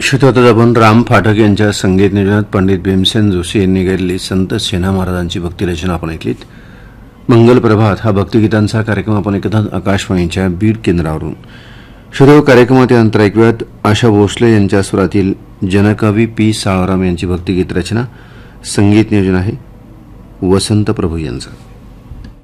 श्रोते, आपण राम फाटक यांच्या संगीत नियोजनात पंडित भीमसेन जोशी यांनी गायलेली संत सेना महाराजांची भक्तिरचना आपण ऐकलीत. मंगल प्रभात हा भक्तिगीतांचा कार्यक्रम आपण ऐकत आहात आकाशवाणीच्या बीड केंद्रावरून. श्रोते, कार्यक्रमात यानंतर ऐकूयात आशा भोसले यांच्या स्वरातील जनकवी पी साळाराम यांची भक्तिगीत रचना. संगीत नियोजन आहे वसंत प्रभू यांचं.